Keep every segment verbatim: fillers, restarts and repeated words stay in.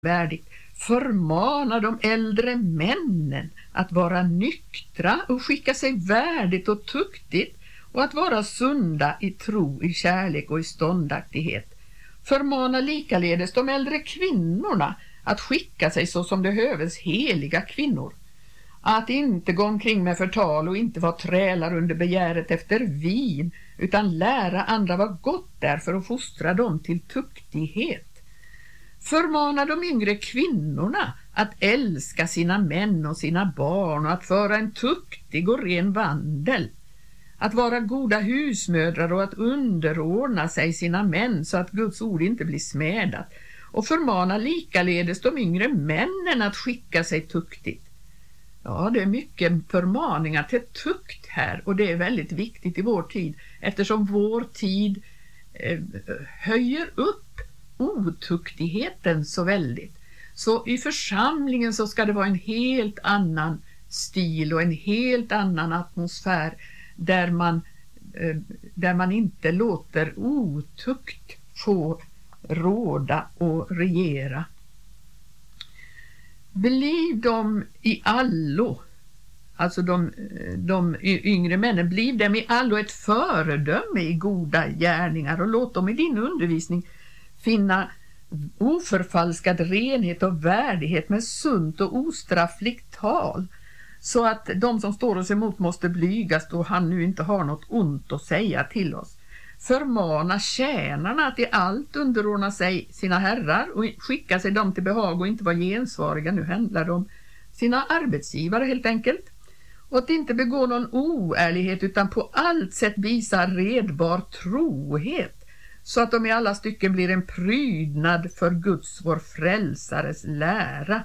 värdigt. Förmana de äldre männen att vara nyktra och skicka sig värdigt och tuktigt och att vara sunda i tro, i kärlek och i ståndaktighet. Förmana likaledes de äldre kvinnorna att skicka sig så som det höves heliga kvinnor. Att inte gå omkring med förtal och inte vara trälar under begäret efter vin, utan lära andra vad gott är för att fostra dem till tuktighet. Förmana de yngre kvinnorna att älska sina män och sina barn och att föra en tuktig och ren vandel. Att vara goda husmödrar och att underordna sig sina män så att Guds ord inte blir smädat. Och förmana likaledes de yngre männen att skicka sig tuktigt. Ja, det är mycket förmaningar till tukt här och det är väldigt viktigt i vår tid eftersom vår tid eh, höjer upp otuktigheten så väldigt. Så i församlingen så ska det vara en helt annan stil och en helt annan atmosfär där man, eh, där man inte låter otukt få råda och regera. Bliv de i allo, alltså de, de yngre männen, bliv dem i allo ett föredöme i goda gärningar och låt dem i din undervisning finna oförfalskad renhet och värdighet med sunt och ostraffligt tal, så att de som står oss emot måste blygas då han nu inte har något ont att säga till oss. Förmana tjänarna att i allt underordna sig sina herrar och skicka sig dem till behag och inte vara gensvariga. Nu handlar det om sina arbetsgivare helt enkelt. Och att inte begå någon oärlighet utan på allt sätt visa redbar trohet så att de i alla stycken blir en prydnad för Guds, vår frälsares lära.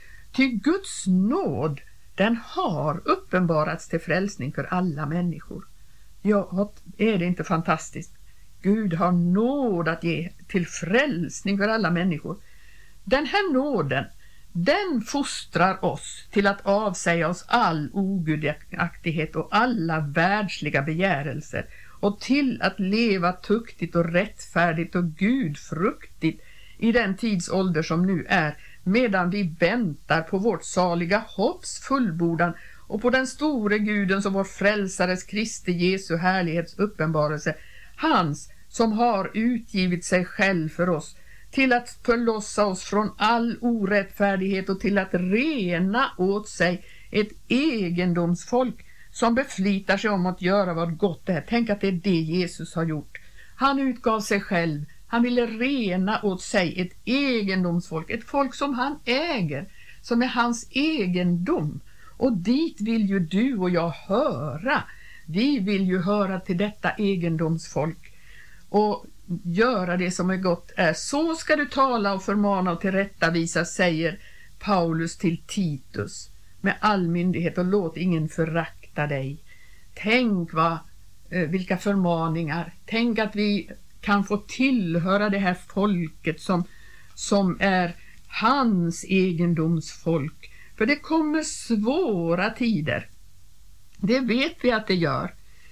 Ty Guds nåd, den har uppenbarats till frälsning för alla människor. Ja, är det inte fantastiskt? Gud har nåd att ge till frälsning för alla människor. Den här nåden, den fostrar oss till att avsäga oss all ogudaktighet och alla världsliga begärelser och till att leva tuktigt och rättfärdigt och gudfruktigt i den tidsålder som nu är, medan vi väntar på vårt saliga hopps fullbordan och på den store Gudens och vår frälsares Kristi Jesu härlighets uppenbarelse, hans som har utgivit sig själv för oss till att förlossa oss från all orättfärdighet och till att rena åt sig ett egendomsfolk som beflitar sig om att göra vad gott är. Tänk att det är det Jesus har gjort. Han utgav sig själv. Han ville rena åt sig ett egendomsfolk, ett folk som han äger, som är hans egendom. Och dit vill ju du och jag höra. Vi vill ju höra till detta egendomsfolk och göra det som är gott är. Så ska du tala och förmana och tillrättavisa, säger Paulus till Titus, med all myndighet, och låt ingen förakta dig. Tänk vad, vilka förmaningar. Tänk att vi kan få tillhöra det här folket som, som är hans egendomsfolk. För det kommer svåra tider. Det vet vi att det gör.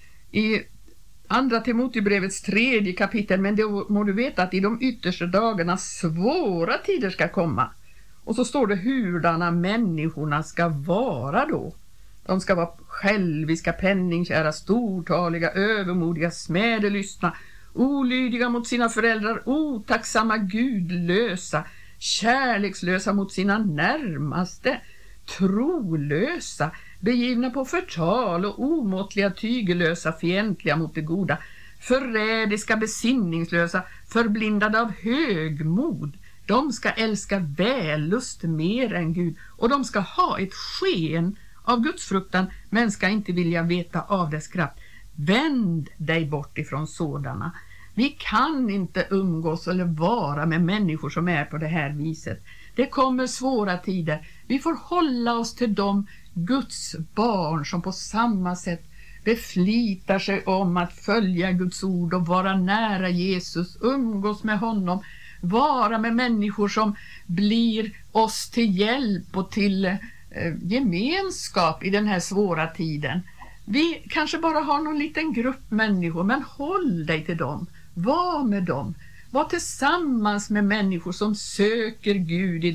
I andra Timotebrevets tredje kapitel, men då må du veta att i de yttersta dagarna svåra tider ska komma. Och så står det hurdana människorna ska vara då. De ska vara själviska, penningkära, stortaliga, övermodiga, smädelystna, olydiga mot sina föräldrar, otacksamma, gudlösa, kärlekslösa mot sina närmaste, trolösa, begivna på förtal och omåttliga, tygelösa, fientliga mot det goda, förrädiska, besinningslösa, förblindade av högmod. De ska älska vällust mer än Gud och de ska ha ett sken av Guds fruktan men ska inte vilja veta av dess kraft. Vänd dig bort ifrån sådana. Vi kan inte umgås eller vara med människor som är på det här viset. Det kommer svåra tider. Vi får hålla oss till de Guds barn som på samma sätt beflitar sig om att följa Guds ord och vara nära Jesus, umgås med honom, vara med människor som blir oss till hjälp och till eh, gemenskap i den här svåra tiden. Vi kanske bara har någon liten grupp människor, men håll dig till dem. Var med dem. Var tillsammans med människor som söker Gud i